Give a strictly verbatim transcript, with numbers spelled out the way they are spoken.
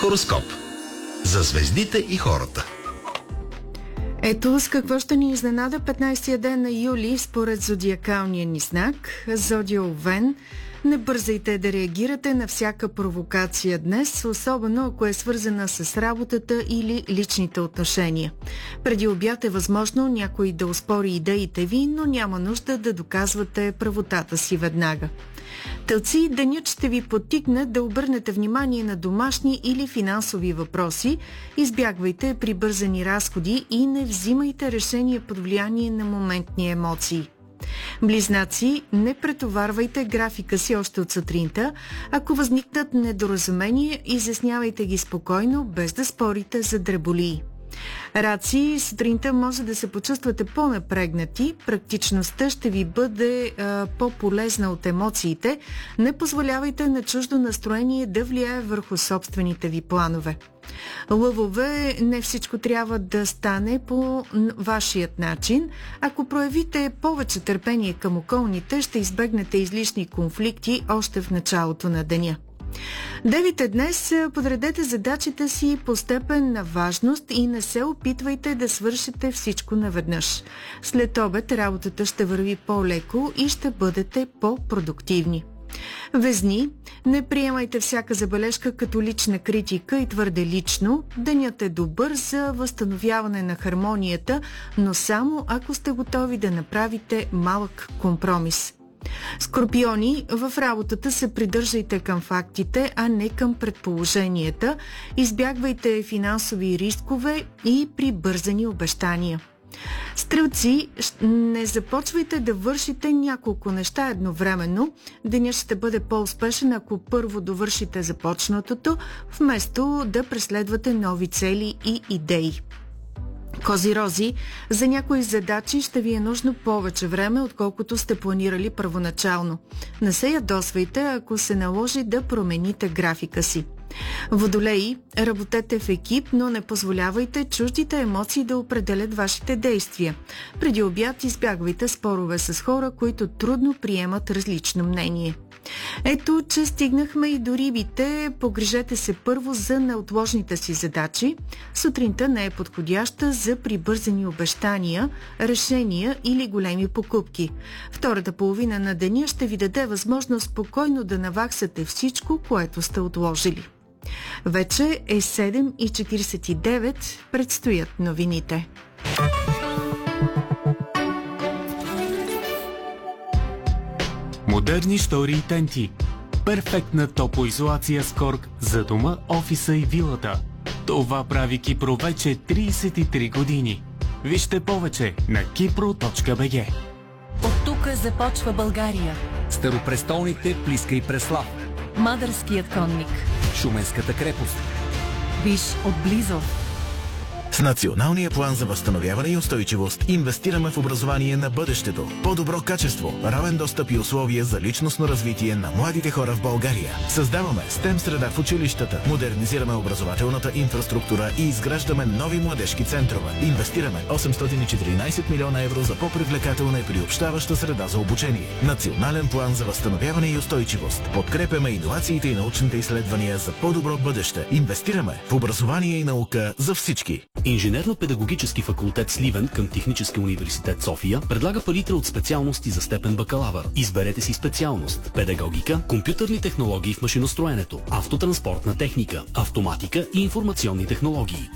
Хороскоп за звездите и хората. Ето с какво ще ни изненада петнайсетия ден на юли според зодиакалния ни знак. Зодия Овен. Не бързайте да реагирате на всяка провокация днес, особено ако е свързана с работата или личните отношения. Преди обяд е възможно някой да оспори идеите ви, но няма нужда да доказвате правотата си веднага. Телци, денят ще ви подтикне да обърнете внимание на домашни или финансови въпроси, избягвайте прибързани разходи и не взимайте решения под влияние на моментни емоции. Близнаци, не претоварвайте графика си още от сутринта. Ако възникнат недоразумения, изяснявайте ги спокойно, без да спорите за дреболии. Раци, сутринта може да се почувствате по-напрегнати, практичността ще ви бъде а, по-полезна от емоциите. Не позволявайте на чуждо настроение да влияе върху собствените ви планове. Лъвове, не всичко трябва да стане по вашият начин. Ако проявите повече търпение към околните, ще избегнете излишни конфликти още в началото на деня. Девите, днес подредете задачите си по степен на важност и не се опитвайте да свършите всичко наведнъж. След обед работата ще върви по-леко и ще бъдете по-продуктивни. Везни, не приемайте всяка забележка като лична критика и твърде лично. Денят е добър за възстановяване на хармонията, но само ако сте готови да направите малък компромис. Скорпиони, в работата се придържайте към фактите, а не към предположенията. Избягвайте финансови рискове и прибързани обещания. Стрелци, не започвайте да вършите няколко неща едновременно. Денят ще бъде по-успешен, ако първо довършите започнатото, вместо да преследвате нови цели и идеи. Козирози, за някои задачи ще ви е нужно повече време, отколкото сте планирали първоначално. Не се ядосвайте, ако се наложи да промените графика си. Водолеи, работете в екип, но не позволявайте чуждите емоции да определят вашите действия. Преди обяд избягвайте спорове с хора, които трудно приемат различно мнение. Ето, че стигнахме и до рибите. Погрижете се първо за неотложните си задачи. Сутринта не е подходяща за прибързани обещания, решения или големи покупки. Втората половина на деня ще ви даде възможност спокойно да наваксате всичко, което сте отложили. Вече е седем и четирийсет и девет, предстоят новините. Модерни штори и тенти. Перфектна топлоизолация с корк за дома, офиса и вилата. Това прави Кипро вече трийсет и три години. Вижте повече на кипро точка би джи. От тук започва България. Старопрестолните Плиска и Преслав. Мадърският конник. Шуменската крепост. Виж отблизо. С Националния план за възстановяване и устойчивост инвестираме в образование на бъдещето. По-добро качество, равен достъп и условия за личностно развитие на младите хора в България. Създаваме стем среда в училищата, модернизираме образователната инфраструктура и изграждаме нови младежки центрове. Инвестираме осемстотин и четиринайсет милиона евро за по-привлекателна и приобщаваща среда за обучение. Национален план за възстановяване и устойчивост. Подкрепяме иновациите и научните изследвания за по-добро бъдеще. Инвестираме в образование и наука за всички. Инженерно-педагогически факултет Сливен към Технически университет София предлага палитра от специалности за степен бакалавър. Изберете си специалност: педагогика, компютърни технологии в машиностроенето, автотранспортна техника, автоматика и информационни технологии.